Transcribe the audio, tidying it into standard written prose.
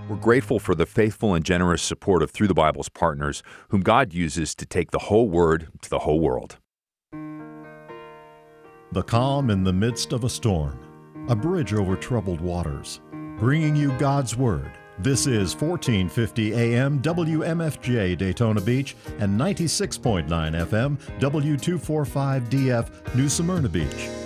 We're grateful for the faithful and generous support of Through the Bible's partners, whom God uses to take the whole Word to the whole world. The calm in the midst of a storm, a bridge over troubled waters, bringing you God's Word. This is 1450 AM WMFJ Daytona Beach and 96.9 FM W245DF New Smyrna Beach.